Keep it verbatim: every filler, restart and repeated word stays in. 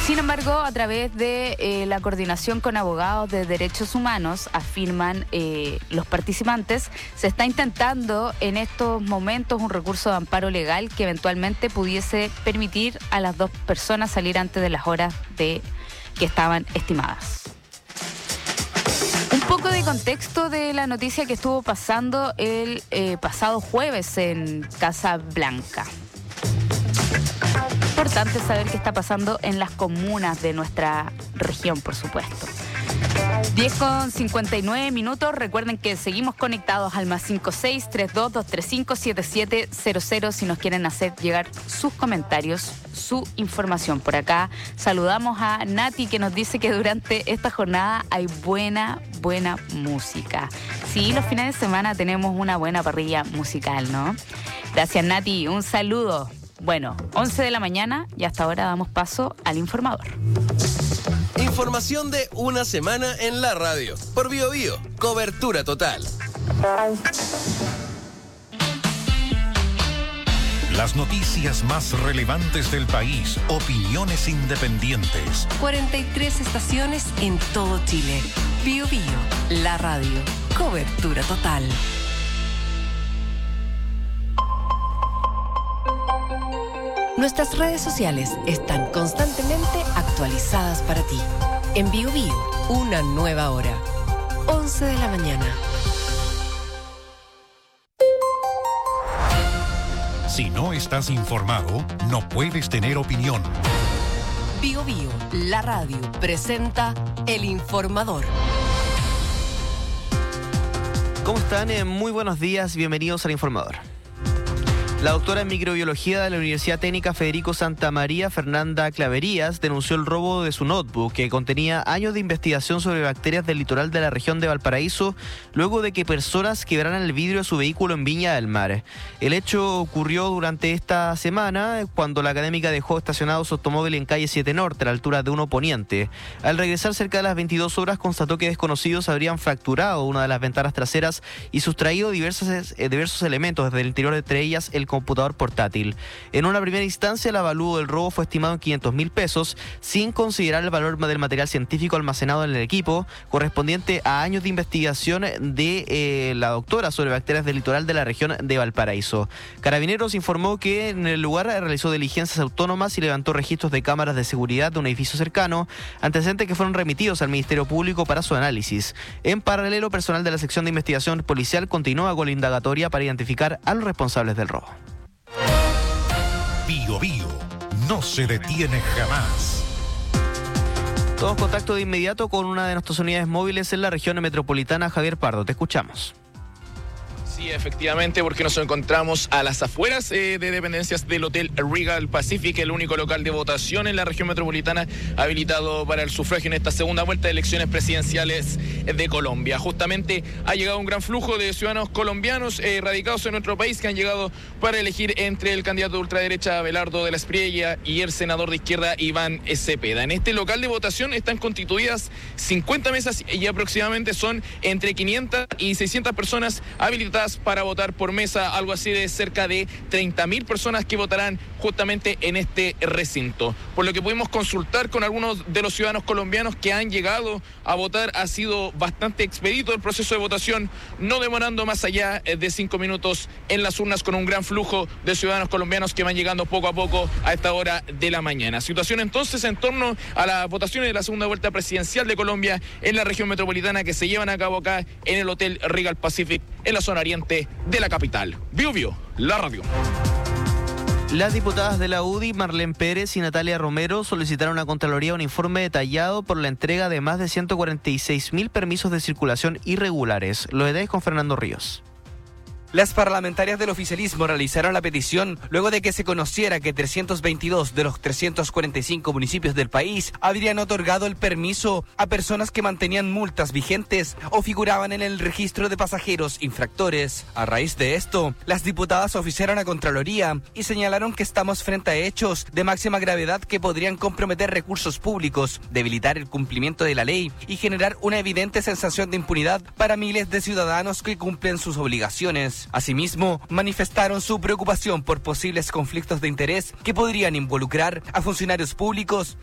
Sin embargo, a través de eh, la coordinación con abogados de derechos humanos, afirman eh, los participantes, se está intentando en estos momentos un recurso de amparo legal que eventualmente pudiese permitir a las dos personas salir antes de las horas de que estaban estimadas. Un poco de contexto de la noticia que estuvo pasando el eh, pasado jueves en Casa Blanca. Importante saber qué está pasando en las comunas de nuestra región, por supuesto. diez con cincuenta y nueve minutos. Recuerden que seguimos conectados al más cinco seis tres dos dos tres cinco siete siete cero cero si nos quieren hacer llegar sus comentarios, su información. Por acá saludamos a Nati, que nos dice que durante esta jornada hay buena, buena música. Sí, los fines de semana tenemos una buena parrilla musical, ¿no? Gracias, Nati. Un saludo. Bueno, once de la mañana y hasta ahora damos paso al informador. Información de una semana en la radio. Por Bio Bio, cobertura total. Las noticias más relevantes del país, opiniones independientes. cuarenta y tres estaciones en todo Chile. Bio Bio, la radio, cobertura total. Nuestras redes sociales están constantemente actualizadas para ti. En Bio Bio, una nueva hora. once de la mañana. Si no estás informado, no puedes tener opinión. Bio Bio, la radio, presenta El Informador. ¿Cómo están? Eh, muy buenos días, bienvenidos al Informador. La doctora en microbiología de la Universidad Técnica Federico Santa María, Fernanda Claverías, denunció el robo de su notebook que contenía años de investigación sobre bacterias del litoral de la región de Valparaíso, luego de que personas quebraran el vidrio de su vehículo en Viña del Mar. El hecho ocurrió durante esta semana, cuando la académica dejó estacionado su automóvil en calle siete Norte, a la altura de uno Poniente. Al regresar cerca de las veintidós horas, constató que desconocidos habrían fracturado una de las ventanas traseras y sustraído diversos, eh, diversos elementos desde el interior, entre ellas el computador portátil. En una primera instancia, el avalúo del robo fue estimado en quinientos mil pesos, sin considerar el valor del material científico almacenado en el equipo, correspondiente a años de investigación de eh, la doctora sobre bacterias del litoral de la región de Valparaíso. Carabineros informó que en el lugar realizó diligencias autónomas y levantó registros de cámaras de seguridad de un edificio cercano, antecedentes que fueron remitidos al Ministerio Público para su análisis. En paralelo, personal de la sección de investigación policial continúa con la indagatoria para identificar a los responsables del robo. Bio Bio no se detiene jamás. Tomamos contacto de inmediato con una de nuestras unidades móviles en la región metropolitana. Javier Pardo, te escuchamos. Sí, efectivamente, porque nos encontramos a las afueras eh, de dependencias del Hotel Regal Pacific, el único local de votación en la región metropolitana habilitado para el sufragio en esta segunda vuelta de elecciones presidenciales de Colombia. Justamente ha llegado un gran flujo de ciudadanos colombianos eh, radicados en nuestro país que han llegado para elegir entre el candidato de ultraderecha Abelardo de la Espriella y el senador de izquierda Iván Cepeda. En este local de votación están constituidas cincuenta mesas y aproximadamente son entre quinientas y seiscientas personas habilitadas para votar por mesa, algo así de cerca de treinta mil personas que votarán justamente en este recinto. Por lo que pudimos consultar con algunos de los ciudadanos colombianos que han llegado a votar, ha sido bastante expedito el proceso de votación, no demorando más allá de cinco minutos en las urnas, con un gran flujo de ciudadanos colombianos que van llegando poco a poco a esta hora de la mañana. Situación entonces en torno a las votaciones de la segunda vuelta presidencial de Colombia en la región metropolitana que se llevan a cabo acá en el Hotel Regal Pacific, en la zona oriente de la capital. Bio Bio, la radio. Las diputadas de la U D I, Marlene Pérez y Natalia Romero, solicitaron a Contraloría un informe detallado por la entrega de más de ciento cuarenta y seis mil permisos de circulación irregulares. Lo detalles con Fernando Ríos. Las parlamentarias del oficialismo realizaron la petición luego de que se conociera que trescientos veintidós de los trescientos cuarenta y cinco municipios del país habrían otorgado el permiso a personas que mantenían multas vigentes o figuraban en el registro de pasajeros infractores. A raíz de esto, las diputadas oficiaron a Contraloría y señalaron que estamos frente a hechos de máxima gravedad que podrían comprometer recursos públicos, debilitar el cumplimiento de la ley y generar una evidente sensación de impunidad para miles de ciudadanos que cumplen sus obligaciones. Asimismo, manifestaron su preocupación por posibles conflictos de interés que podrían involucrar a funcionarios públicos